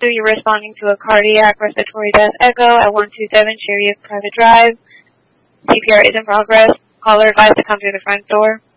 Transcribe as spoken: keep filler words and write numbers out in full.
You're responding to a cardiac respiratory death echo at one two seven Chariot Private Drive. C P R is in progress. Caller advised to come through the front door.